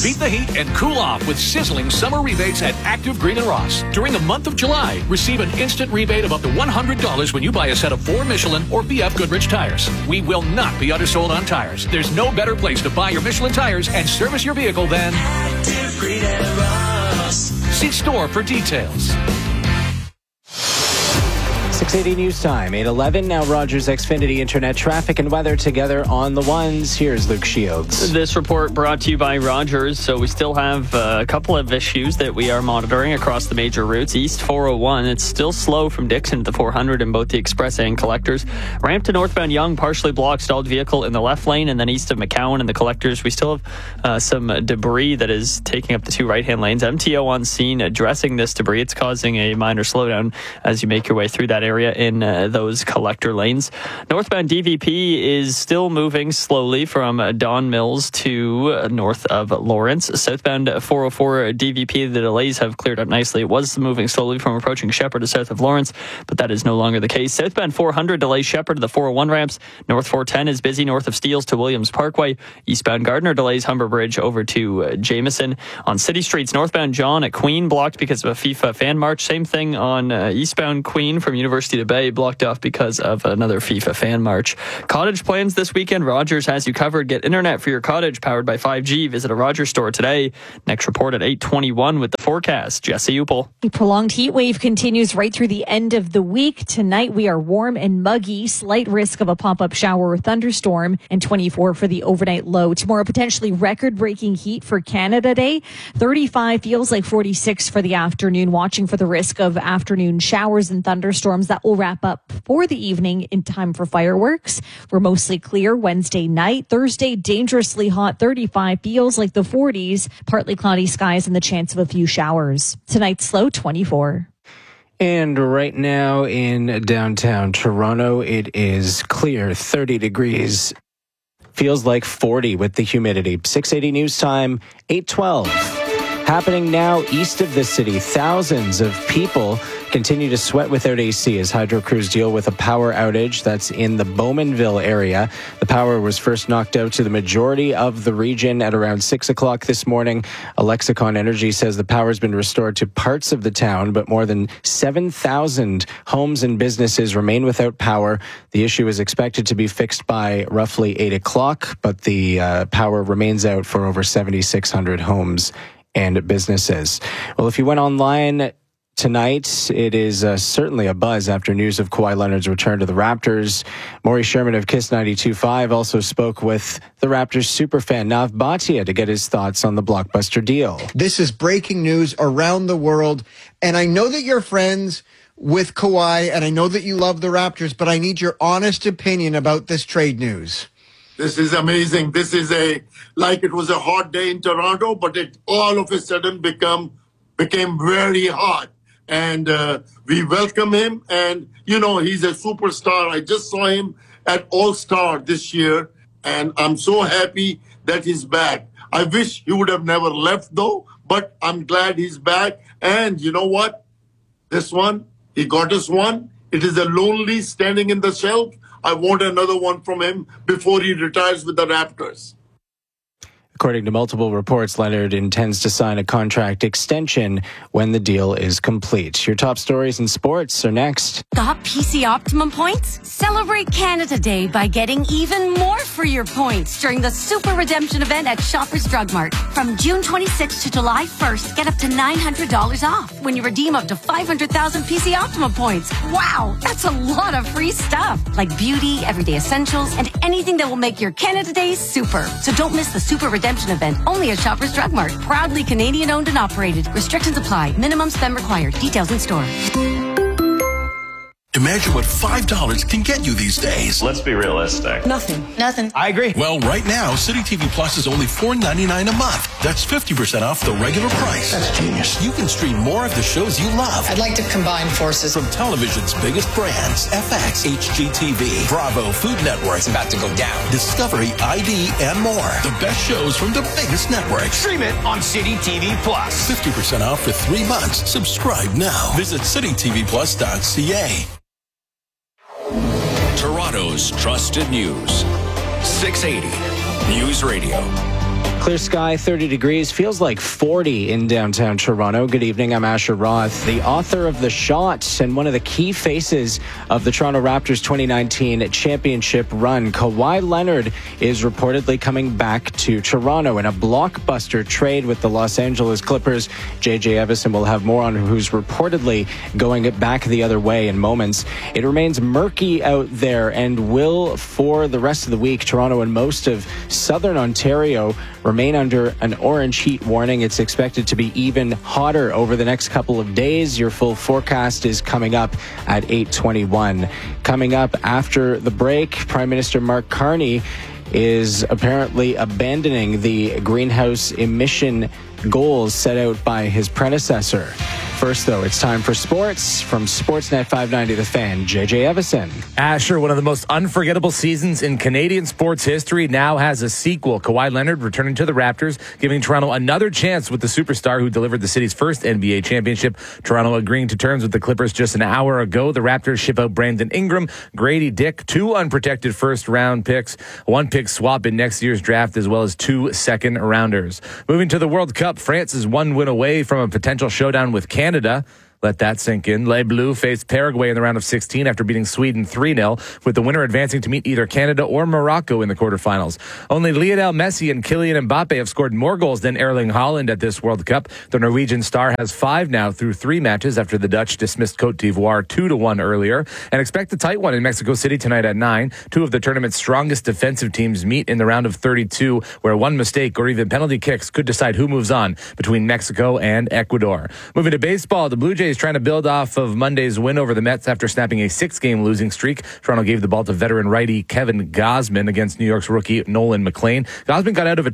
Beat the heat and cool off with sizzling summer rebates at Active Green and Ross. During the month of July, receive an instant rebate of up to $100 when you buy a set of 4 Michelin or BF Goodrich tires. We will not be undersold on tires. There's no better place to buy your Michelin tires and service your vehicle than Active Green and Ross. See store for details. 680 News Time, 8:11. Now Rogers Xfinity Internet traffic and weather together on the ones. Here's Luke Shields. This report brought to you by Rogers. So we still have a couple of issues that we are monitoring across the major routes. East 401, it's still slow from Dixon to the 400 in both the express and collectors. Ramp to northbound Yonge, partially blocked, stalled vehicle in the left lane. And then east of McCowan and the collectors, we still have some debris that is taking up the 2 right-hand lanes. MTO on scene addressing this debris. It's causing a minor slowdown as you make your way through that area in those collector lanes. Northbound DVP is still moving slowly from Don Mills to north of Lawrence. Southbound 404 DVP, the delays have cleared up nicely. It was moving slowly from approaching Shepherd to south of Lawrence, but that is no longer the case. Southbound 400 delays Shepherd to the 401 ramps. North 410 is busy north of Steeles to Williams Parkway. Eastbound Gardner delays Humber Bridge over to Jameson. On city streets, northbound John at Queen blocked because of a FIFA fan march. Same thing on eastbound Queen from University to Bay, blocked off because of another FIFA fan march. Cottage plans this weekend. Rogers has you covered. Get internet for your cottage powered by 5G. Visit a Rogers store today. Next report at 8:21 with the forecast. Jesse Upel. A prolonged heat wave continues right through the end of the week. Tonight we are warm and muggy. Slight risk of a pop-up shower or thunderstorm, and 24 for the overnight low. Tomorrow, potentially record-breaking heat for Canada Day. 35 feels like 46 for the afternoon. Watching for the risk of afternoon showers and thunderstorms. That will wrap up for the evening in time for fireworks. We're mostly clear Wednesday night. Thursday, dangerously hot, 35 feels like the 40s. Partly cloudy skies and the chance of a few showers. Tonight's low, 24. And right now in downtown Toronto, it is clear, 30 degrees. Feels like 40 with the humidity. 680 News Time, 8:12. Happening now east of the city, thousands of people continue to sweat without AC as hydro crews deal with a power outage that's in the Bowmanville area. The power was first knocked out to the majority of the region at around 6 o'clock this morning. Lexicon Energy says the power has been restored to parts of the town, but more than 7,000 homes and businesses remain without power. The issue is expected to be fixed by roughly 8 o'clock, but the power remains out for over 7,600 homes and businesses. Well, if you went online tonight, it is certainly a buzz after news of Kawhi Leonard's return to the Raptors. Maury Sherman of KISS 92.5 also spoke with the Raptors superfan Nav Bhatia to get his thoughts on the blockbuster deal. This is breaking news around the world, and I know that you're friends with Kawhi, and I know that you love the Raptors, but I need your honest opinion about this trade news. This is amazing. This is like it was a hot day in Toronto, but it all of a sudden became very hot. And we welcome him. And, you know, he's a superstar. I just saw him at All-Star this year, and I'm so happy that he's back. I wish he would have never left, though, but I'm glad he's back. And you know what? This one, he got us one. It is a lonely standing in the shelf. I want another one from him before he retires with the Raptors. According to multiple reports, Leonard intends to sign a contract extension when the deal is complete. Your top stories in sports are next. Got PC Optimum points? Celebrate Canada Day by getting even more for your points during the Super Redemption event at Shoppers Drug Mart. From June 26th to July 1st, get up to $900 off when you redeem up to 500,000 PC Optimum points. Wow, that's a lot of free stuff, like beauty, everyday essentials, and anything that will make your Canada Day super. So don't miss the Super Redemption event only at Shoppers Drug Mart. Proudly Canadian owned and operated. Restrictions apply. Minimum spend required. Details in store. Imagine what $5 can get you these days. Let's be realistic. Nothing. I agree. Well, right now, City TV Plus is only $4.99 a month. That's 50% off the regular price. That's genius. You can stream more of the shows you love. I'd like to combine forces. From television's biggest brands, FX, HGTV, Bravo, Food Network. It's about to go down. Discovery, ID, and more. The best shows from the biggest networks. Stream it on City TV Plus. 50% off for 3 months. Subscribe now. Visit citytvplus.ca. Toronto's trusted news. 680 News Radio. Clear sky, 30 degrees, feels like 40 in downtown Toronto. Good evening, I'm Asher Roth, the author of The Shot and one of the key faces of the Toronto Raptors 2019 championship run. Kawhi Leonard is reportedly coming back to Toronto in a blockbuster trade with the Los Angeles Clippers. JJ Evison will have more on who's reportedly going back the other way in moments. It remains murky out there and will, for the rest of the week, Toronto and most of southern Ontario remain under an orange heat warning. It's expected to be even hotter over the next couple of days. Your full forecast is coming up at 8:21. Coming up after the break, Prime Minister Mark Carney is apparently abandoning the greenhouse emission goals set out by his predecessor. First, though, it's time for sports. From Sportsnet 590 The Fan, JJ Evison. Asher, one of the most unforgettable seasons in Canadian sports history, now has a sequel. Kawhi Leonard returning to the Raptors, giving Toronto another chance with the superstar who delivered the city's first NBA championship. Toronto agreeing to terms with the Clippers just an hour ago. The Raptors ship out Brandon Ingram, Grady Dick, 2 unprotected first-round picks, 1 pick swap in next year's draft, as well as 2 second-rounders. Moving to the World Cup, France is 1 win away from a potential showdown with Canada. Let that sink in. Les Bleus faced Paraguay in the round of 16 after beating Sweden 3-0, with the winner advancing to meet either Canada or Morocco in the quarterfinals. Only Lionel Messi and Kylian Mbappe have scored more goals than Erling Haaland at this World Cup. The Norwegian star has 5 now through 3 matches after the Dutch dismissed Cote d'Ivoire 2-1 earlier. And expect a tight one in Mexico City tonight at 9. 2 of the tournament's strongest defensive teams meet in the round of 32, where one mistake or even penalty kicks could decide who moves on between Mexico and Ecuador. Moving to baseball, the Blue Jays trying to build off of Monday's win over the Mets after snapping a 6-game losing streak. Toronto gave the ball to veteran righty Kevin Gausman against New York's rookie Nolan McLean. Gausman got out of a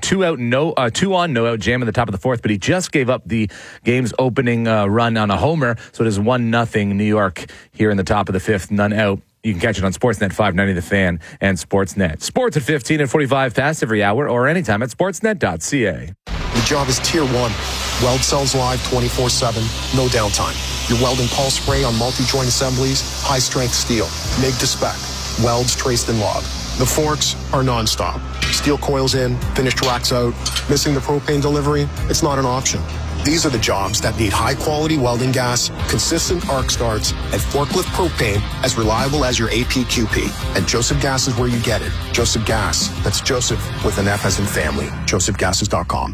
2-on, no-out jam in the top of the 4th, but he just gave up the game's opening run on a homer, so it is 1-0 New York here in the top of the 5th, none out. You can catch it on Sportsnet 590 The Fan and Sportsnet. Sports at 15 and 45 past every hour or anytime at sportsnet.ca. The job is Tier 1. Weld cells live 24/7, no downtime. You're welding pulse spray on multi-joint assemblies, high-strength steel, MIG to spec, welds traced and logged. The forks are non-stop. Steel coils in, finished racks out. Missing the propane delivery? It's not an option. These are the jobs that need high-quality welding gas, consistent arc starts, and forklift propane as reliable as your APQP. And Joseph Gas is where you get it. Joseph Gas. That's Joseph with an F as in family. JosephGases.com.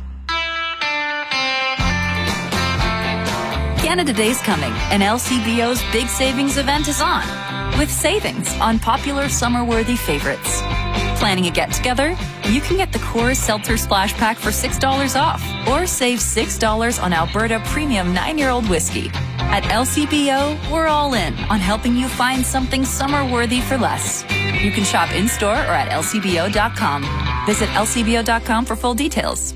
Canada Day's coming, and LCBO's big savings event is on, with savings on popular summer-worthy favorites. Planning a get-together? You can get the Coors Seltzer Splash Pack for $6 off, or save $6 on Alberta Premium 9-year-old whiskey. At LCBO, we're all in on helping you find something summer-worthy for less. You can shop in-store or at lcbo.com. Visit lcbo.com for full details.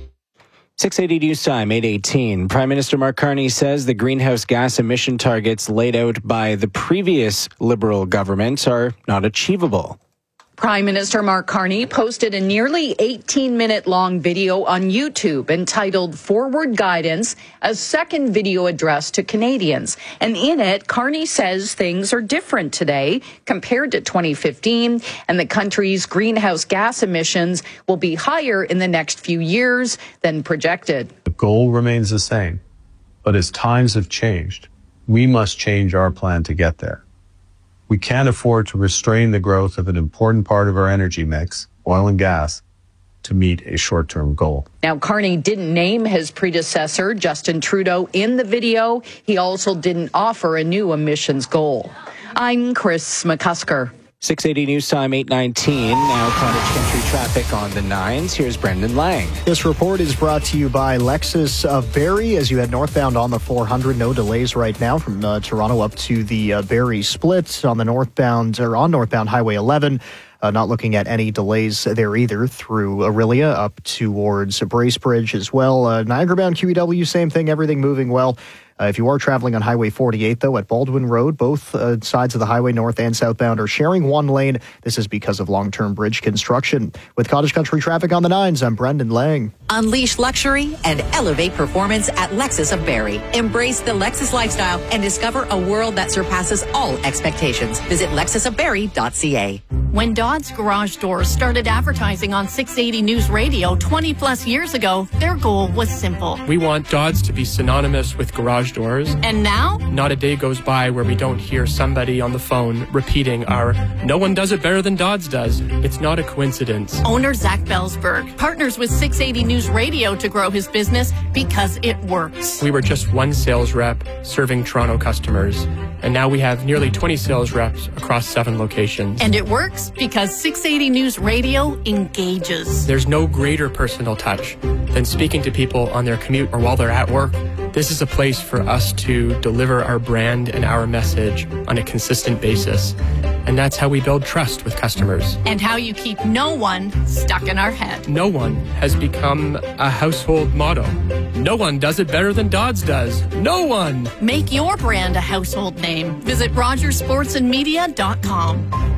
680 News Time, 8:18. Prime Minister Mark Carney says the greenhouse gas emission targets laid out by the previous Liberal government are not achievable. Prime Minister Mark Carney posted a nearly 18-minute-long video on YouTube entitled Forward Guidance, a second video addressed to Canadians. And in it, Carney says things are different today compared to 2015, and the country's greenhouse gas emissions will be higher in the next few years than projected. The goal remains the same, but as times have changed, we must change our plan to get there. We can't afford to restrain the growth of an important part of our energy mix, oil and gas, to meet a short-term goal. Now, Carney didn't name his predecessor, Justin Trudeau, in the video. He also didn't offer a new emissions goal. I'm Chris McCusker. 680 News Time, 8:19. Now Cottage Country traffic on the 9s. Here's Brendan Lang. This report is brought to you by Lexus of Barrie. As you head northbound on the 400, no delays right now from Toronto up to the Barrie split on the northbound Highway 11. Not looking at any delays there either through Aurelia up towards Bracebridge as well. Niagara-bound QEW, same thing, everything moving well. If you are traveling on Highway 48, though, at Baldwin Road, both sides of the highway, north and southbound, are sharing one lane. This is because of long-term bridge construction. With Cottage Country traffic on the 9s, I'm Brendan Lang. Unleash luxury and elevate performance at Lexus of Barrie. Embrace the Lexus lifestyle and discover a world that surpasses all expectations. Visit lexusofbarrie.ca. When Dodds Garage Doors started advertising on 680 News Radio 20 plus years ago, their goal was simple. We want Dodds to be synonymous with garage doors. And now? Not a day goes by where we don't hear somebody on the phone repeating our "no one does it better than Dodds does." It's not a coincidence. Owner Zach Belsberg partners with 680 News Radio to grow his business because it works. We were just one sales rep serving Toronto customers, and now we have nearly 20 sales reps across 7 locations. And it works because 680 News Radio engages. There's no greater personal touch than speaking to people on their commute or while they're at work. This is a place for us to deliver our brand and our message on a consistent basis. And that's how we build trust with customers. And how you keep no one stuck in our head. No one has become a household motto. No one does it better than Dodds does. No one! Make your brand a household name. Visit RogersSportsandMedia.com.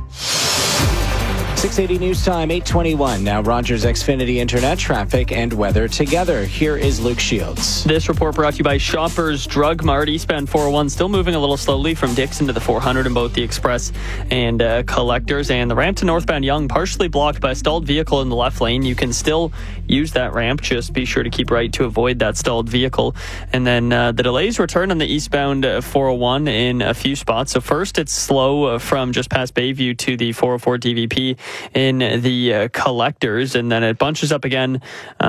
680 News Time, 8:21. Now Rogers Xfinity Internet traffic and weather together. Here is Luke Shields. This report brought to you by Shoppers Drug Mart. Eastbound 401 still moving a little slowly from Dixon to the 400 in both the Express and Collectors. And the ramp to northbound Yonge partially blocked by a stalled vehicle in the left lane. You can still use that ramp. Just be sure to keep right to avoid that stalled vehicle. And then the delays return on the eastbound 401 in a few spots. So first, it's slow from just past Bayview to the 404 DVP in the Collectors, and then it bunches up again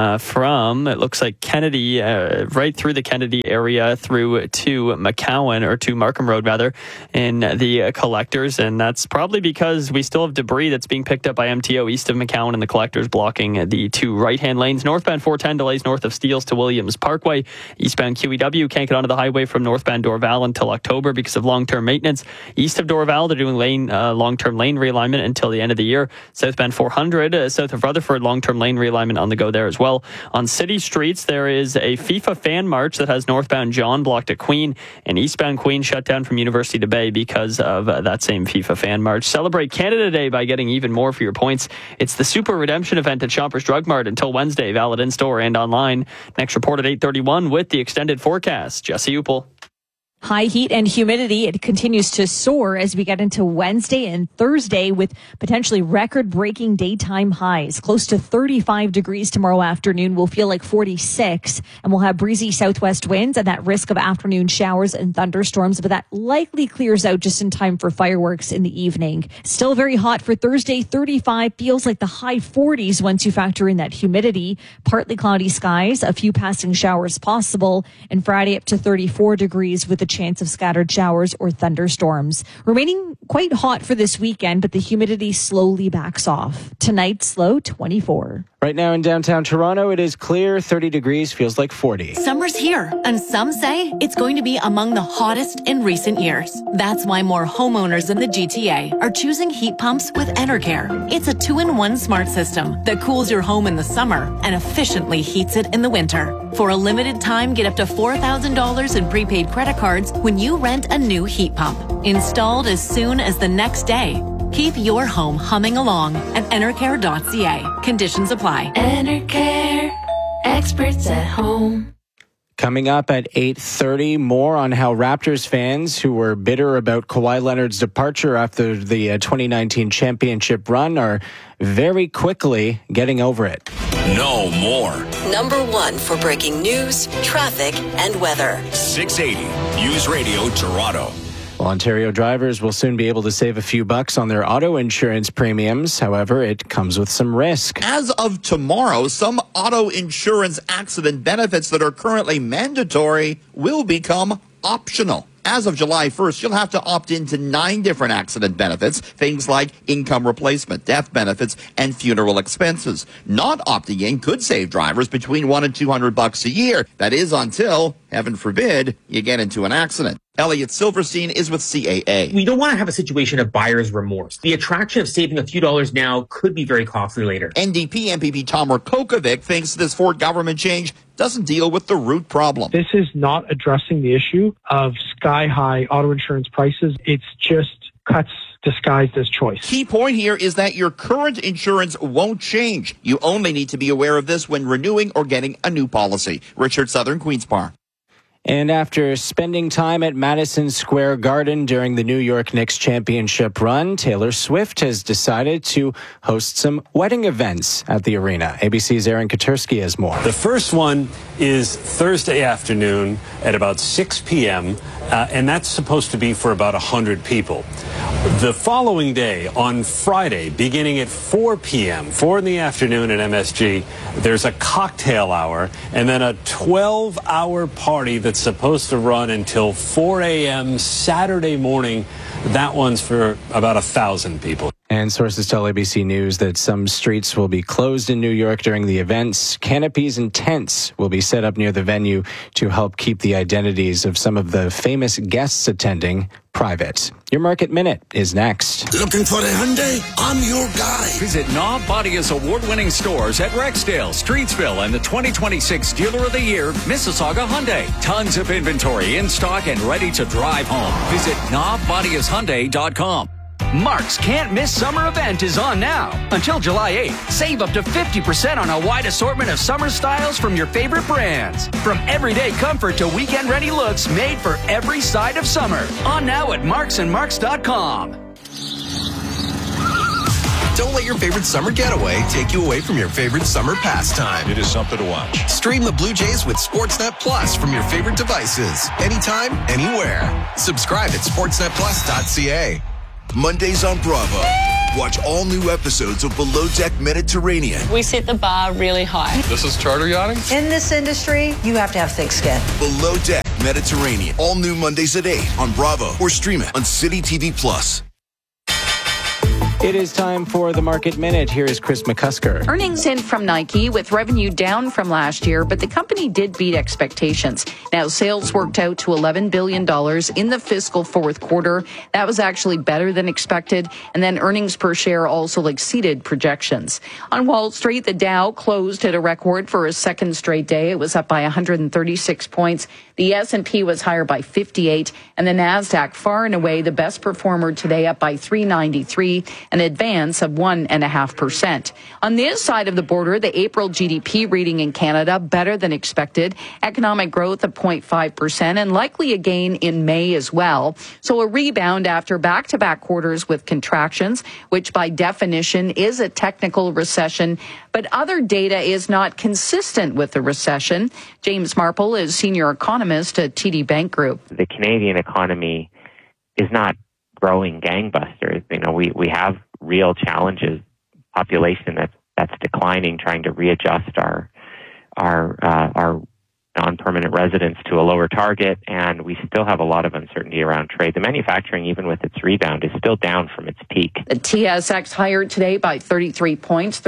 from, it looks like Kennedy, right through the Kennedy area through to McCowan, or to Markham Road rather, in the Collectors. And that's probably because we still have debris that's being picked up by MTO east of McCowan and the Collectors, blocking the 2 right-hand lanes. Northbound 410 delays north of Steeles to Williams Parkway. Eastbound QEW can't get onto the highway from northbound Dorval until October because of long-term maintenance. East of Dorval, they're doing long-term lane realignment until the end of the year. Southbound 400, south of Rutherford, long-term lane realignment on the go there as well. On city streets, there is a FIFA fan march that has northbound John blocked at Queen, and eastbound Queen shut down from University to Bay because of that same FIFA fan march. Celebrate Canada Day by getting even more for your points. It's the Super Redemption event at Shoppers Drug Mart until Wednesday, valid in-store and online. Next report at 8:31 with the extended forecast. Jesse Upel. High heat and humidity, it continues to soar as we get into Wednesday and Thursday with potentially record-breaking daytime highs. Close to 35 degrees tomorrow afternoon. We'll feel like 46, and we'll have breezy southwest winds and that risk of afternoon showers and thunderstorms, but that likely clears out just in time for fireworks in the evening. Still very hot for Thursday, 35, feels like the high 40s once you factor in that humidity. Partly cloudy skies, a few passing showers possible, and Friday up to 34 degrees with a chance of scattered showers or thunderstorms. Remaining quite hot for this weekend, but the humidity slowly backs off. Tonight's low 24. Right now in downtown Toronto, it is clear, 30 degrees, feels like 40. Summer's here, and some say it's going to be among the hottest in recent years. That's why more homeowners in the GTA are choosing heat pumps with Enercare. It's a 2-in-1 smart system that cools your home in the summer and efficiently heats it in the winter. For a limited time, get up to $4,000 in prepaid credit cards when you rent a new heat pump. Installed as soon as the next day. Keep your home humming along at Enercare.ca. Conditions apply. Enercare, experts at home. Coming up at 8:30, more on how Raptors fans who were bitter about Kawhi Leonard's departure after the 2019 championship run are very quickly getting over it. No more. Number 1 for breaking news, traffic, and weather. 680 News Radio Toronto. Well, Ontario drivers will soon be able to save a few bucks on their auto insurance premiums. However, it comes with some risk. As of tomorrow, some auto insurance accident benefits that are currently mandatory will become optional. As of July 1st, you'll have to opt into 9 different accident benefits, things like income replacement, death benefits, and funeral expenses. Not opting in could save drivers between $100 and $200 a year. That is until, heaven forbid, you get into an accident. Elliot Silverstein is with CAA. We don't want to have a situation of buyer's remorse. The attraction of saving a few dollars now could be very costly later. NDP MPP Tom Rakokovic thinks this Ford government change doesn't deal with the root problem. This is not addressing the issue of sky-high auto insurance prices. It's just cuts disguised as choice. Key point here is that your current insurance won't change. You only need to be aware of this when renewing or getting a new policy. Richard Southern, Queen's Park. And after spending time at Madison Square Garden during the New York Knicks championship run, Taylor Swift has decided to host some wedding events at the arena. ABC's Aaron Katersky has more. The first one is Thursday afternoon at about 6 p.m., and that's supposed to be for about 100 people. The following day, on Friday, beginning at 4 p.m., 4 in the afternoon at MSG, there's a cocktail hour and then a 12-hour party that's supposed to run until 4 a.m. Saturday morning. That one's for about 1,000 people. And sources tell ABC News that some streets will be closed in New York during the events. Canopies and tents will be set up near the venue to help keep the identities of some of the famous guests attending private. Your Market Minute is next. Looking for a Hyundai? I'm your guy. Visit Knob Bodia's award-winning stores at Rexdale, Streetsville, and the 2026 Dealer of the Year, Mississauga Hyundai. Tons of inventory in stock and ready to drive home. Visit knobbodiashyundai.com. Mark's Can't Miss Summer event is on now until July 8th. Save up to 50% on a wide assortment of summer styles from your favorite brands. From everyday comfort to weekend-ready looks made for every side of summer. On now at marksandmarks.com. Don't let your favorite summer getaway take you away from your favorite summer pastime. It is something to watch. Stream the Blue Jays with Sportsnet Plus from your favorite devices. Anytime, anywhere. Subscribe at sportsnetplus.ca. Mondays on Bravo. Watch all new episodes of Below Deck Mediterranean. We set the bar really high. This is charter yachting? In this industry, you have to have thick skin. Below Deck Mediterranean. All new Mondays at 8 on Bravo or stream it on City TV Plus. It is time for the Market Minute. Here is Chris McCusker. Earnings in from Nike with revenue down from last year, but the company did beat expectations. Now, sales worked out to $11 billion in the fiscal fourth quarter. That was actually better than expected. And then earnings per share also exceeded projections. On Wall Street, the Dow closed at a record for a second straight day. It was up by 136 points. The S&P was higher by 58, and the NASDAQ far and away the best performer today, up by 393, an advance of 1.5%. On this side of the border, the April GDP reading in Canada better than expected. Economic growth of 0.5% and likely a gain in May as well. So a rebound after back-to-back quarters with contractions, which by definition is a technical recession. But other data is not consistent with the recession. James Marple is senior economist at TD Bank Group. The Canadian economy is not growing gangbusters. You know, we have real challenges. Population that's declining, trying to readjust our non-permanent residents to a lower target, and we still have a lot of uncertainty around trade. The manufacturing, even with its rebound, is still down from its peak. The TSX higher today by 33 points,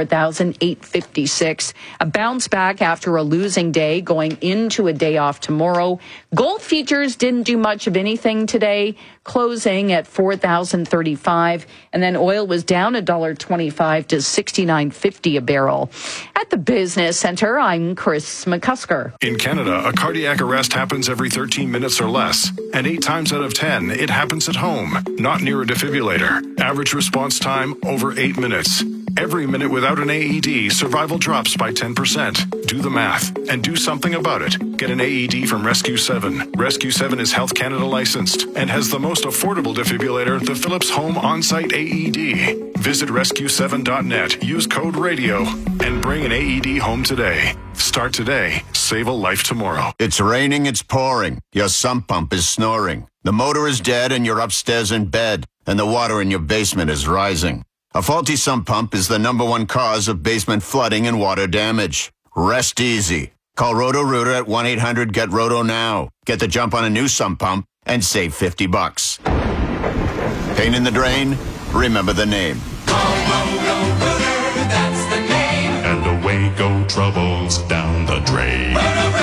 34,856. A bounce back after a losing day, going into a day off tomorrow. Gold futures didn't do much of anything today, closing at 4,035, and then oil was down $1.25 to $69.50 a barrel. At the Business Center, I'm Chris McCusker. In Canada, a cardiac arrest happens every 13 minutes or less, and 8 times out of 10, it happens at home, not near a defibrillator. Average response time, over 8 minutes. Every minute without an AED, survival drops by 10%. Do the math and do something about it. Get an AED from Rescue 7. Rescue 7 is Health Canada licensed and has the most affordable defibrillator, the Philips Home On-Site AED. Visit rescue7.net, use code RADIO, and bring an AED home today. Start today. Save a life tomorrow. It's raining, it's pouring. Your sump pump is snoring. The motor is dead and you're upstairs in bed, and the water in your basement is rising. A faulty sump pump is the #1 cause of basement flooding and water damage. Rest easy. Call Roto-Rooter at 1-800-GET-ROTO now. Get the jump on a new sump pump and save $50. Pain in the drain? Remember the name. Roto-Rooter, that's the name. And away go troubles down the drain.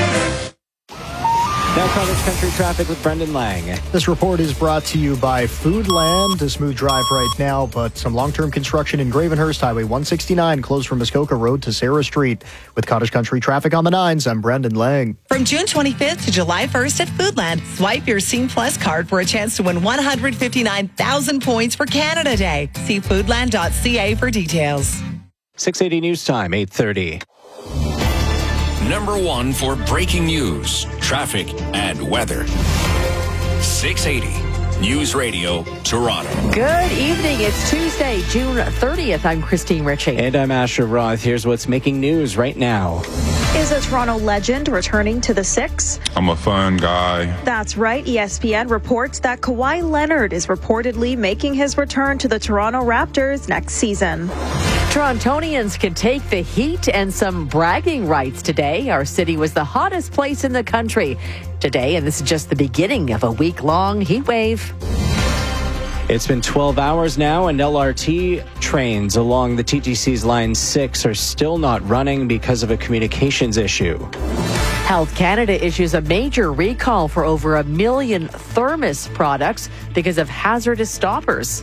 Now College Country Traffic with Brendan Lang. This report is brought to you by Foodland. A smooth drive right now, but some long-term construction in Gravenhurst, Highway 169, closed from Muskoka Road to Sarah Street. With Cottage Country Traffic on the 9s, I'm Brendan Lang. From June 25th to July 1st at Foodland, swipe your Scene Plus card for a chance to win 159,000 points for Canada Day. See foodland.ca for details. 680 News Time, 8:30. #1 for breaking news. traffic, and weather. 680 News Radio, Toronto. Good evening. It's Tuesday, June 30th. I'm Christine Ritchie. And I'm Asher Roth. Here's what's making news right now. Is a Toronto legend returning to the Six? I'm a fun guy. That's right. ESPN reports that Kawhi Leonard is reportedly making his return to the Toronto Raptors next season. Torontonians can take the heat and some bragging rights today. Our city was the hottest place in the country today, and this is just the beginning of a week-long heat wave. It's been 12 hours now, and LRT trains along the TTC's Line 6 are still not running because of a communications issue. Health Canada issues a major recall for over 1 million Thermos products because of hazardous stoppers.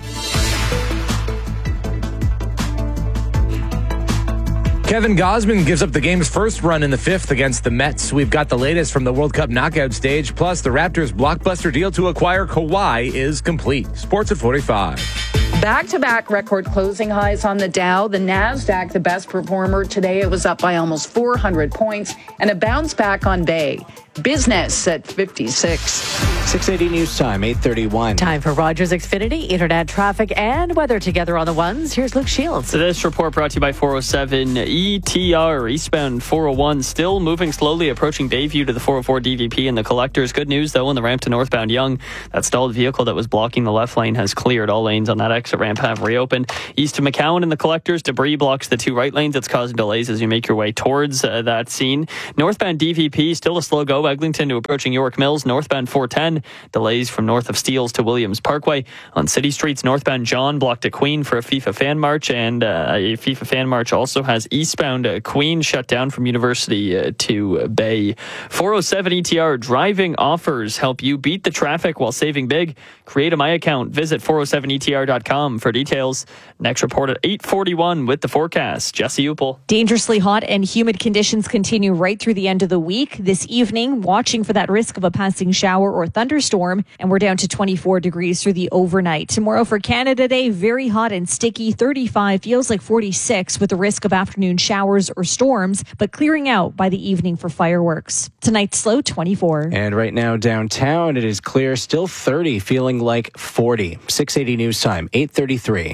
Kevin Gausman gives up the game's first run in the fifth against the Mets. We've got the latest from the World Cup knockout stage. Plus, the Raptors' blockbuster deal to acquire Kawhi is complete. Sports at 45. Back-to-back record closing highs on the Dow. The NASDAQ, the best performer today. It was up by almost 400 points and a bounce back on Bay. Business at 56. 680 News Time, 8:31. Time for Rogers Xfinity, internet traffic and weather together on the ones. Here's Luke Shields. This report brought to you by 407 ETR, eastbound 401, still moving slowly, approaching Bayview to the 404 DVP and the Collectors. Good news, though, on the ramp to northbound Yonge. That stalled vehicle that was blocking the left lane has cleared. All lanes on that exit ramp have reopened. East of McCowan and the Collectors, debris blocks the two right lanes. It's causing delays as you make your way towards that scene. Northbound DVP, still a slow go. Eglinton to approaching York Mills. Northbound 410, delays from north of Steeles to Williams Parkway. On city streets, northbound John blocked at Queen for a FIFA fan march, and a FIFA fan march also has eastbound Queen shut down from University to Bay. 407 ETR, driving offers help you beat the traffic while saving big. Create a My Account. Visit 407etr.com for details. Next report at 8:41 with the forecast. Jesse Upel. Dangerously hot and humid conditions continue right through the end of the week. This evening, watching for that risk of a passing shower or thunderstorm, and we're down to 24 degrees through the overnight. Tomorrow for Canada Day, very hot and sticky, 35, feels like 46 with the risk of afternoon showers or storms, but clearing out by the evening for fireworks. Tonight's low, 24. And right now downtown, it is clear, still 30, feeling like 40. 680 News Time, 8:33.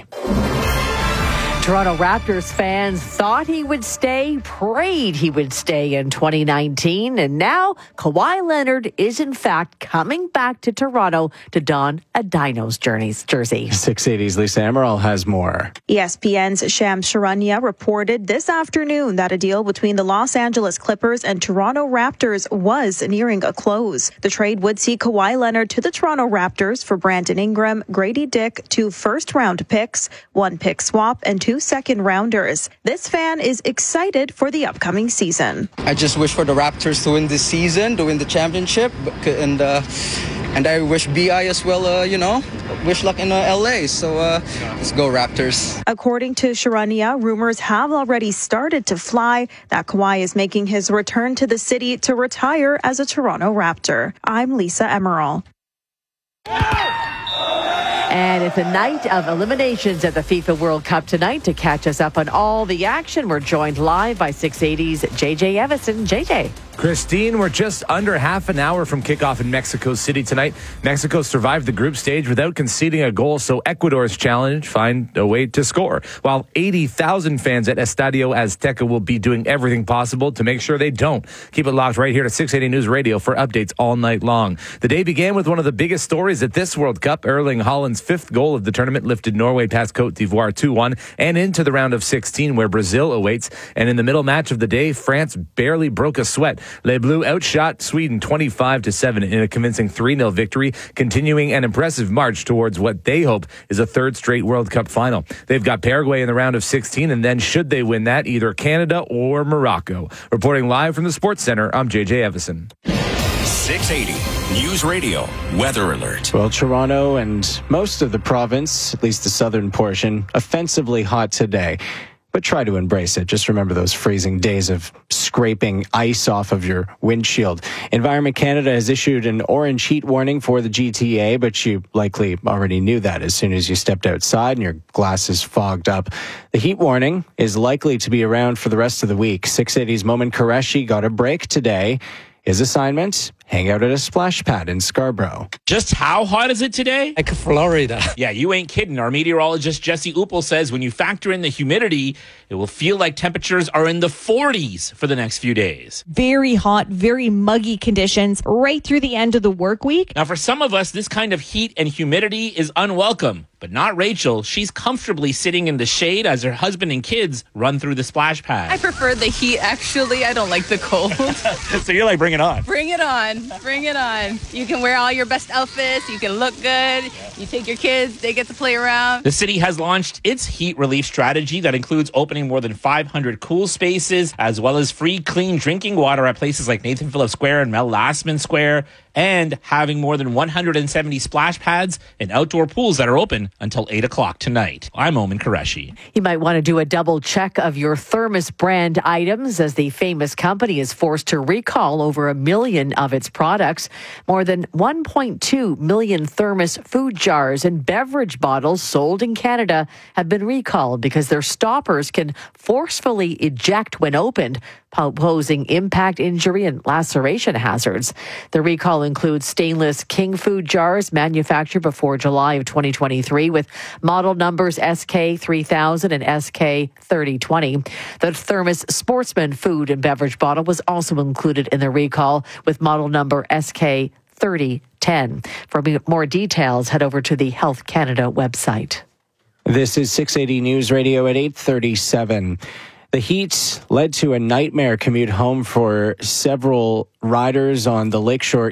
Toronto Raptors fans thought he would stay, prayed he would stay in 2019, and now Kawhi Leonard is in fact coming back to Toronto to don a Dinos jersey. 680's Lisa Amaral has more. ESPN's Shams Charania reported this afternoon that a deal between the Los Angeles Clippers and Toronto Raptors was nearing a close. The trade would see Kawhi Leonard to the Toronto Raptors for Brandon Ingram, Grady Dick, 2 first-round picks, 1 pick swap, and 2 second-rounders. This fan is excited for the upcoming season. I just wish for the Raptors to win this season, to win the championship, and I wish BI as well, wish luck in LA. So let's go Raptors. According to Charania, rumors have already started to fly that Kawhi is making his return to the city to retire as a Toronto Raptor. I'm Lisa Emerald. And it's a night of eliminations at the FIFA World Cup tonight. To catch us up on all the action, we're joined live by 680's JJ Evison. JJ. Christine, we're just under half an hour from kickoff in Mexico City tonight. Mexico survived the group stage without conceding a goal, so Ecuador's challenge, find a way to score. While 80,000 fans at Estadio Azteca will be doing everything possible to make sure they don't. Keep it locked right here to 680 News Radio for updates all night long. The day began with one of the biggest stories at this World Cup. Erling Haaland's 5th goal of the tournament lifted Norway past Cote d'Ivoire 2-1 and into the round of 16 where Brazil awaits. And in the middle match of the day, France barely broke a sweat. Les Bleus outshot Sweden 25-7 in a convincing 3-0 victory, continuing an impressive march towards what they hope is a 3rd straight World Cup final. They've got Paraguay in the round of 16, and then should they win that, either Canada or Morocco. Reporting live from the Sports Center, I'm JJ Evison. 680 News Radio Weather Alert. Well, Toronto and most of the province, at least the southern portion, offensively hot today. But try to embrace it. Just remember those freezing days of scraping ice off of your windshield. Environment Canada has issued an orange heat warning for the GTA, but you likely already knew that as soon as you stepped outside and your glasses fogged up. The heat warning is likely to be around for the rest of the week. 680's Momin Qureshi got a break today. His assignment, hang out at a splash pad in Scarborough. Just how hot is it today? Like Florida. Yeah, you ain't kidding. Our meteorologist Jesse Uppel says when you factor in the humidity, it will feel like temperatures are in the 40s for the next few days. Very hot, very muggy conditions right through the end of the work week. Now, for some of us, this kind of heat and humidity is unwelcome, but not Rachel. She's comfortably sitting in the shade as her husband and kids run through the splash pad. I prefer the heat, actually. I don't like the cold. So you're like, bring it on. Bring it on. Bring it on. You can wear all your best outfits. You can look good. You take your kids. They get to play around. The city has launched its heat relief strategy that includes opening more than 500 cool spaces, as well as free clean drinking water at places like Nathan Phillips Square and Mel Lastman Square, and having more than 170 splash pads and outdoor pools that are open until 8 o'clock tonight. I'm Omen Qureshi. You might want to do a double check of your Thermos brand items, as the famous company is forced to recall over 1 million of its products. More than 1.2 million Thermos food jars and beverage bottles sold in Canada have been recalled because their stoppers can forcefully eject when opened, posing impact, injury, and laceration hazards. The recall includes stainless King food jars manufactured before July of 2023 with model numbers SK3000 and SK3020. The Thermos Sportsman food and beverage bottle was also included in the recall with model number SK3010. For more details, head over to the Health Canada website. This is 680 News Radio at 8:37. The heat led to a nightmare commute home for several riders on the Lakeshore